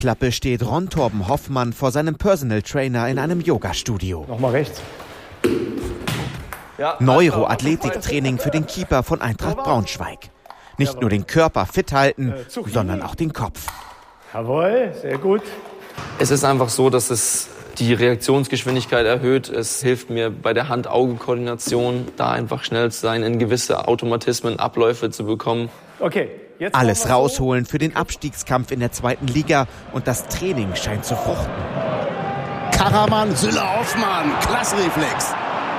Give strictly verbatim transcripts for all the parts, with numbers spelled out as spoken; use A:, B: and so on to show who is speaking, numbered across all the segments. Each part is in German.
A: Klappe steht Ron Torben Hoffmann vor seinem Personal Trainer in einem Yoga-Studio.
B: Nochmal rechts.
A: Ja, Neuroathletiktraining für den Keeper von Eintracht Braunschweig. Nicht nur den Körper fit halten, sondern auch den Kopf.
B: Jawohl, sehr gut.
C: Es ist einfach so, dass es die Reaktionsgeschwindigkeit erhöht. Es hilft mir bei der Hand-Auge-Koordination, da einfach schnell zu sein, in gewisse Automatismen, Abläufe zu bekommen.
B: Okay, jetzt
A: alles rausholen für den Abstiegskampf in der zweiten Liga und das Training scheint zu fruchten.
D: Karaman, Süle, Hoffmann, klasse Reflex.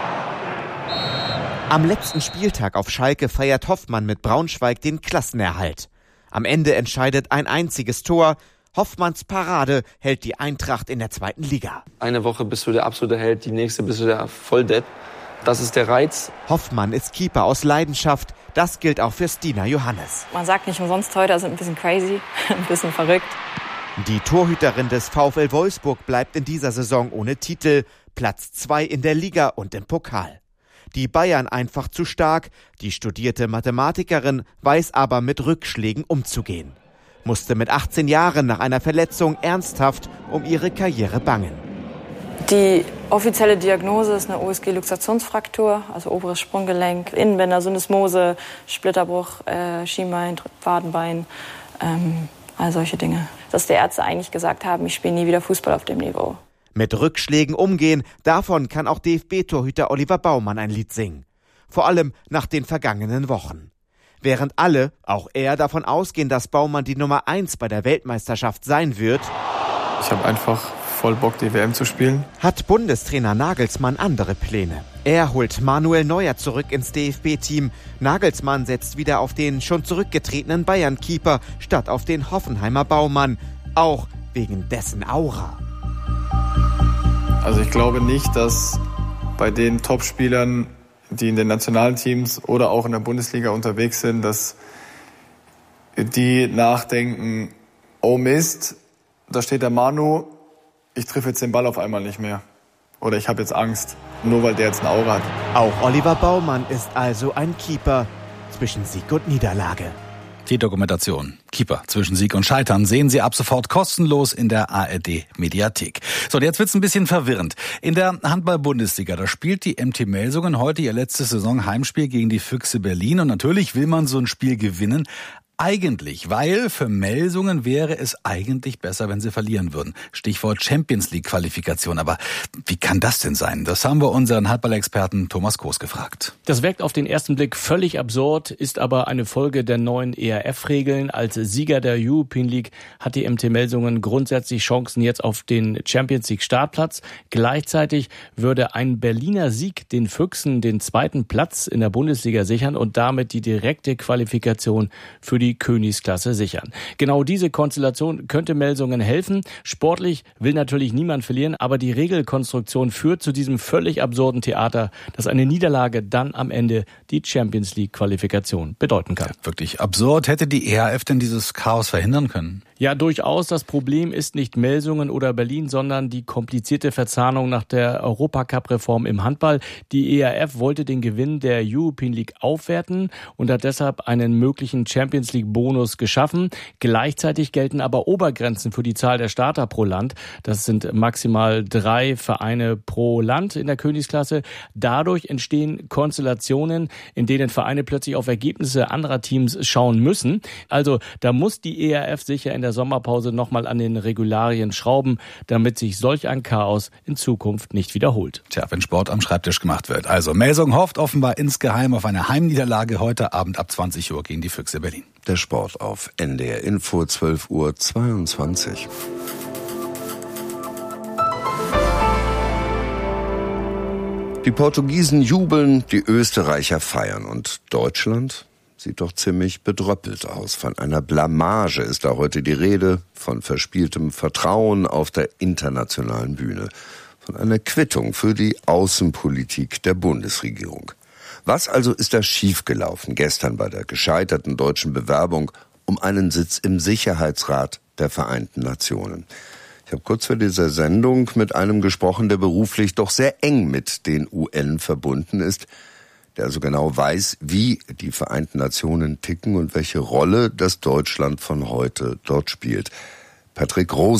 A: Am letzten Spieltag auf Schalke feiert Hoffmann mit Braunschweig den Klassenerhalt. Am Ende entscheidet ein einziges Tor. Hoffmanns Parade hält die Eintracht in der zweiten Liga.
C: Eine Woche bist du der absolute Held, die nächste bist du der Volldepp. Das ist der Reiz.
A: Hoffmann ist Keeper aus Leidenschaft. Das gilt auch für Stina Johannes.
E: Man sagt nicht umsonst, heute sind ein bisschen crazy, ein bisschen verrückt.
A: Die Torhüterin des VfL Wolfsburg bleibt in dieser Saison ohne Titel. Platz zwei in der Liga und im Pokal. Die Bayern einfach zu stark. Die studierte Mathematikerin weiß aber mit Rückschlägen umzugehen. Musste mit achtzehn Jahren nach einer Verletzung ernsthaft um ihre Karriere bangen.
E: Die offizielle Diagnose ist eine O S G-Luxationsfraktur, also oberes Sprunggelenk, Innenbänder, Syndesmose, Splitterbruch, äh, Schienbein, Wadenbein, ähm, all solche Dinge. Dass die Ärzte eigentlich gesagt haben, ich spiele nie wieder Fußball auf dem Niveau.
A: Mit Rückschlägen umgehen, davon kann auch D F B-Torhüter Oliver Baumann ein Lied singen. Vor allem nach den vergangenen Wochen. Während alle, auch er, davon ausgehen, dass Baumann die Nummer eins bei der Weltmeisterschaft sein wird,
F: ich habe einfach voll Bock, die W M zu spielen,
A: hat Bundestrainer Nagelsmann andere Pläne. Er holt Manuel Neuer zurück ins D F B-Team. Nagelsmann setzt wieder auf den schon zurückgetretenen Bayern-Keeper statt auf den Hoffenheimer Baumann. Auch wegen dessen Aura.
F: Also ich glaube nicht, dass bei den Topspielern, die in den nationalen Teams oder auch in der Bundesliga unterwegs sind, dass die nachdenken, oh Mist, da steht der Manu, ich treffe jetzt den Ball auf einmal nicht mehr. Oder ich habe jetzt Angst, nur weil der jetzt eine Aura hat.
A: Auch Oliver Baumann ist also ein Keeper zwischen Sieg und Niederlage.
G: Die Dokumentation Keeper zwischen Sieg und Scheitern sehen Sie ab sofort kostenlos in der A R D-Mediathek. So, jetzt wird's ein bisschen verwirrend. In der Handball-Bundesliga, da spielt die M T Melsungen heute ihr letztes Saison-Heimspiel gegen die Füchse Berlin. Und natürlich will man so ein Spiel gewinnen. Eigentlich, weil für Melsungen wäre es eigentlich besser, wenn sie verlieren würden. Stichwort Champions-League-Qualifikation. Aber wie kann das denn sein? Das haben wir unseren Handball-Experten Thomas Koos gefragt.
H: Das wirkt auf den ersten Blick völlig absurd, ist aber eine Folge der neuen E R F-Regeln. Als Sieger der European League hat die M T Melsungen grundsätzlich Chancen jetzt auf den Champions-League-Startplatz. Gleichzeitig würde ein Berliner Sieg den Füchsen den zweiten Platz in der Bundesliga sichern und damit die direkte Qualifikation für die Königsklasse sichern. Genau diese Konstellation könnte Melsungen helfen. Sportlich will natürlich niemand verlieren, aber die Regelkonstruktion führt zu diesem völlig absurden Theater, dass eine Niederlage dann am Ende die Champions-League-Qualifikation bedeuten kann.
G: Ja, wirklich absurd. Hätte die E H F denn dieses Chaos verhindern können?
H: Ja, durchaus. Das Problem ist nicht Melsungen oder Berlin, sondern die komplizierte Verzahnung nach der Europacup-Reform im Handball. Die E H F wollte den Gewinn der European League aufwerten und hat deshalb einen möglichen Champions League-Bonus geschaffen. Gleichzeitig gelten aber Obergrenzen für die Zahl der Starter pro Land. Das sind maximal drei Vereine pro Land in der Königsklasse. Dadurch entstehen Konstellationen, in denen Vereine plötzlich auf Ergebnisse anderer Teams schauen müssen. Also da muss die E H F sicher in der Sommerpause nochmal an den Regularien schrauben, damit sich solch ein Chaos in Zukunft nicht wiederholt.
G: Tja, wenn Sport am Schreibtisch gemacht wird. Also Melsungen hofft offenbar insgeheim auf eine Heimniederlage heute Abend ab zwanzig Uhr gegen die Füchse Berlin.
I: Der Sport auf N D R Info, zwölf Uhr zweiundzwanzig. Die Portugiesen jubeln, die Österreicher feiern und Deutschland sieht doch ziemlich bedröppelt aus. Von einer Blamage ist da heute die Rede, von verspieltem Vertrauen auf der internationalen Bühne, von einer Quittung für die Außenpolitik der Bundesregierung. Was also ist da schiefgelaufen gestern bei der gescheiterten deutschen Bewerbung um einen Sitz im Sicherheitsrat der Vereinten Nationen? Ich habe kurz vor dieser Sendung mit einem gesprochen, der beruflich doch sehr eng mit den U N verbunden ist, der also genau weiß, wie die Vereinten Nationen ticken und welche Rolle das Deutschland von heute dort spielt. Patrick Rose